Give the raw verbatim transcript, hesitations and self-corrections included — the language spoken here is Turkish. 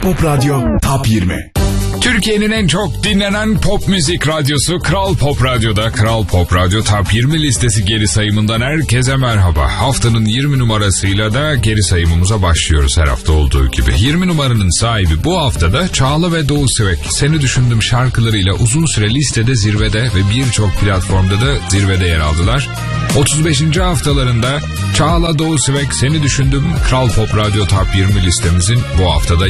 Pop Radyo Top yirmi. Türkiye'nin en çok dinlenen pop müzik radyosu Kral Pop Radyo'da Kral Pop Radyo Top yirmi listesi geri sayımından herkese merhaba. Haftanın yirmi numarasıyla da geri sayımımıza başlıyoruz her hafta olduğu gibi. yirmi numaranın sahibi bu haftada Çağla ve Doğu Svek. Seni Düşündüm şarkılarıyla uzun süre listede zirvede ve birçok platformda da zirvede yer aldılar. otuz beşinci haftalarında Çağla, Doğu Svek, Seni Düşündüm Kral Pop Radyo Top yirmi listemizin bu haftada